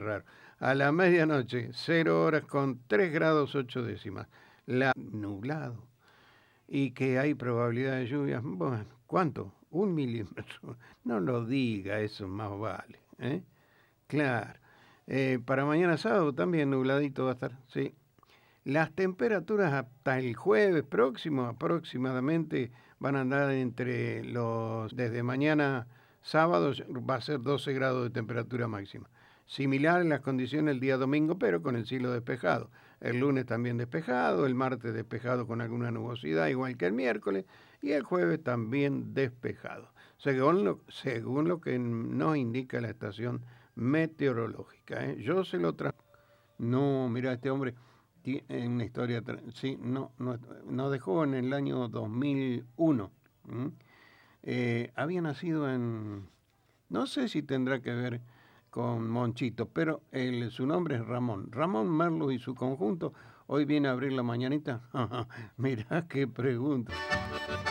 raro. A la medianoche, 0 horas con 3 grados 8 décimas. Nublado. Y que hay probabilidad de lluvias. Bueno, ¿cuánto? 1 milímetro. No lo diga, eso más vale. Claro. Para mañana sábado también nubladito va a estar, sí. Las temperaturas hasta el jueves próximo aproximadamente van a andar desde mañana sábado va a ser 12 grados de temperatura máxima. Similar en las condiciones el día domingo, pero con el cielo despejado. El lunes también despejado, el martes despejado con alguna nubosidad, igual que el miércoles, y el jueves también despejado, según lo que nos indica la estación meteorológica. Yo se lo traigo. No, mira, este hombre tiene una historia, sí, no, nos dejó en el año 2001. Había nacido no sé si tendrá que ver con Monchito, pero su nombre es Ramón. Ramón Merlo y su conjunto hoy viene a abrir la mañanita. Mirá qué pregunta.